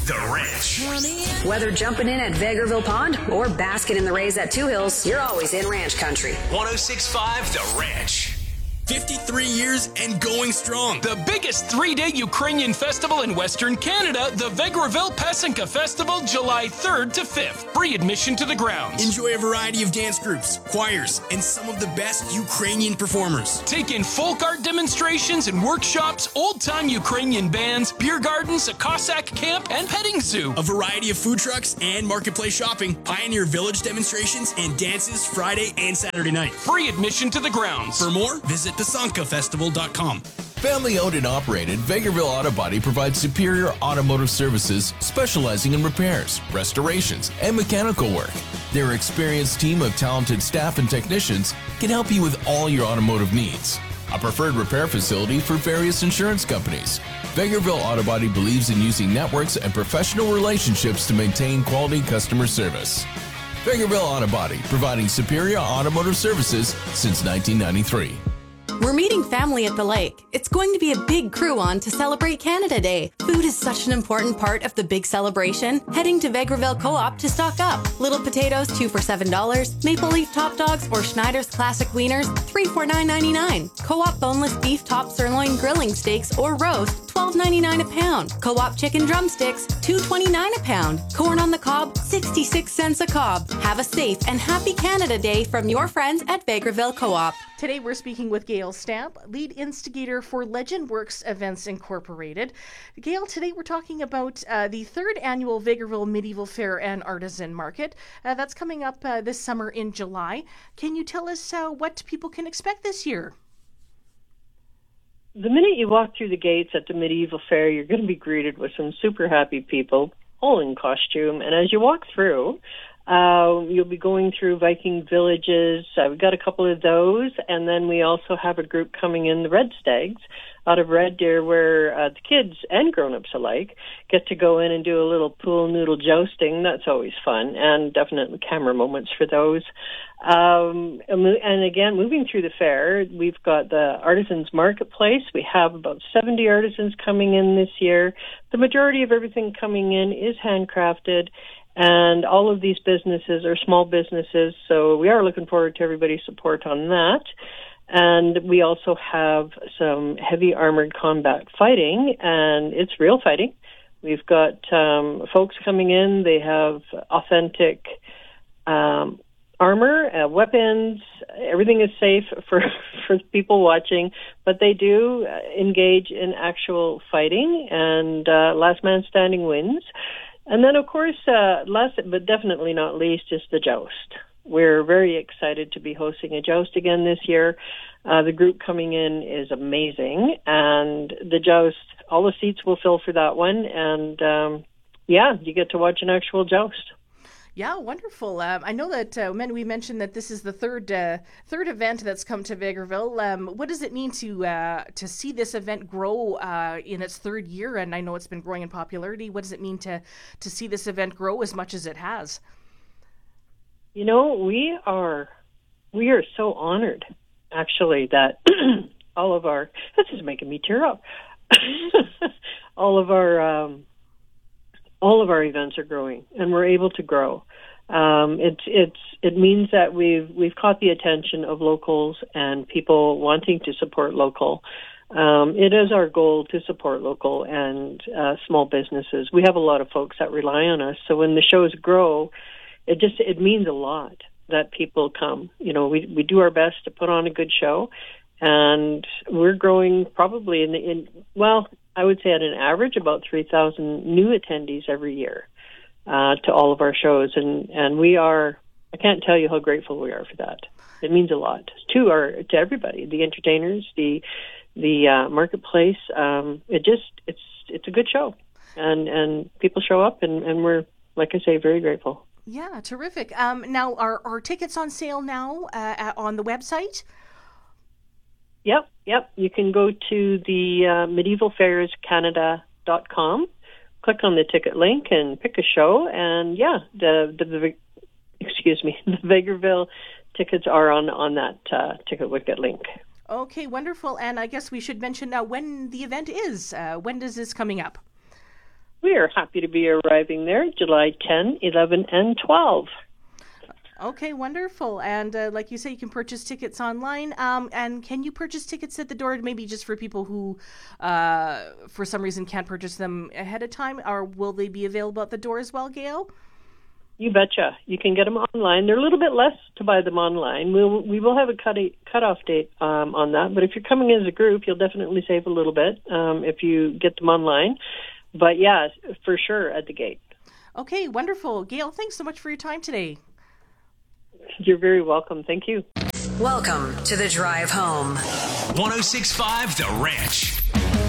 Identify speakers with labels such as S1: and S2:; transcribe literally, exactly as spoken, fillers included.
S1: The Ranch.
S2: Whether jumping in at Vegreville Pond or basking in the rays at Two Hills, you're always in ranch country.
S1: one oh six point five The Ranch. fifty-three years and going strong.
S3: The biggest three-day Ukrainian festival in Western Canada, the Vegreville Pasenka Festival, July third to fifth. Free admission to the grounds.
S1: Enjoy a variety of dance groups, choirs, and some of the best Ukrainian performers.
S3: Take in folk art demonstrations and workshops, old-time Ukrainian bands, beer gardens, a Cossack camp, and petting zoo.
S1: A variety of food trucks and marketplace shopping. Pioneer Village demonstrations and dances Friday and Saturday night.
S3: Free admission to the grounds.
S1: For more, visit pasanka festival dot com.
S4: Family owned and operated, Vegreville Auto Body provides superior automotive services specializing in repairs, restorations, and mechanical work. Their experienced team of talented staff and technicians can help you with all your automotive needs. A preferred repair facility for various insurance companies. Vegreville Auto Body believes in using networks and professional relationships to maintain quality customer service. Vegreville Auto Body, providing superior automotive services since nineteen ninety-three.
S5: We're meeting family at the lake. It's going to be a big crew on to celebrate Canada Day. Food is such an important part of the big celebration. Heading to Vegreville Co-op to stock up. Little potatoes, two for seven dollars. Maple Leaf Top Dogs or Schneider's Classic Wieners, three for nine ninety-nine. Co-op boneless beef top sirloin grilling steaks or roast, twelve ninety-nine a pound. Co-op chicken drumsticks, two twenty-nine a pound. Corn on the cob, sixty-six cents a cob. Have a safe and happy Canada Day from your friends at Vegreville Co-op.
S6: Today we're speaking with Gail Stamp, lead instigator for Legend Works Events Incorporated. Gail, today we're talking about uh, the third annual Vegreville Medieval Fair and Artisan Market. Uh, that's coming up uh, this summer in July. Can you tell us uh, what people can expect this year?
S7: The minute you walk through the gates at the Medieval Fair, you're going to be greeted with some super happy people, all in costume. And as you walk through, Uh, you'll be going through Viking villages. Uh, we've got a couple of those, and then we also have a group coming in, the Red Stags, out of Red Deer, where uh, the kids and grown-ups alike get to go in and do a little pool noodle jousting. That's always fun, and definitely camera moments for those. Um, and again, moving through the fair, we've got the Artisans Marketplace. We have about seventy artisans coming in this year. The majority of everything coming in is handcrafted. And all of these businesses are small businesses, so we are looking forward to everybody's support on that. And we also have some heavy armored combat fighting, and it's real fighting. We've got um, folks coming in. They have authentic um, armor, uh, weapons. Everything is safe for, for people watching, but they do engage in actual fighting, and uh, last man standing wins. And then, of course, uh, last but definitely not least, is the joust. We're very excited to be hosting a joust again this year. Uh, the group coming in is amazing, and the joust, all the seats will fill for that one. And, um, yeah, you get to watch an actual joust.
S6: Yeah, wonderful. Um, I know that uh, we mentioned that this is the third uh, third event that's come to Vegreville. Um, what does it mean to uh, to see this event grow uh, in its third year? And I know it's been growing in popularity. What does it mean to to see this event grow as much as it has?
S7: You know, we are we are so honored, actually, that all of our this is making me tear up. all of our um, all of our events are growing, and we're able to grow. Um, it's it's it means that we've we've caught the attention of locals and people wanting to support local. Um, it is our goal to support local and uh, small businesses. We have a lot of folks that rely on us, so when the shows grow, it just it means a lot that people come. You know, we we do our best to put on a good show, and we're growing probably in the in well. I would say at an average about three thousand new attendees every year uh, to all of our shows. And, and we are, I can't tell you how grateful we are for that. It means a lot to our, to everybody, the entertainers, the, the uh, marketplace. Um, it just, it's, it's a good show, and, and people show up, and, and we're, like I say, very grateful.
S6: Yeah, terrific. Um, now, are, are tickets on sale now uh, on the website?
S7: Yep, yep. You can go to the uh, medieval fairs canada dot com, click on the ticket link, and pick a show. And yeah, the the, the excuse me, the Vegreville tickets are on on that uh, ticket wicket link.
S6: Okay, wonderful. And I guess we should mention now when the event is. Uh, when is this coming up?
S7: We are happy to be arriving there July tenth, eleven, and twelve.
S6: Okay, wonderful. And uh, like you say, you can purchase tickets online. Um, and can you purchase tickets at the door, maybe just for people who, uh, for some reason, can't purchase them ahead of time? Or will they be available at the door as well, Gail?
S7: You betcha. You can get them online. They're a little bit less to buy them online. We'll, we will have a cut cutoff date um, on that. But if you're coming as a group, you'll definitely save a little bit um, if you get them online. But yeah, for sure at the gate.
S6: Okay, wonderful. Gail, thanks so much for your time today.
S7: You're very welcome. Thank you.
S2: Welcome to the Drive Home.
S1: one oh six point five The Ranch.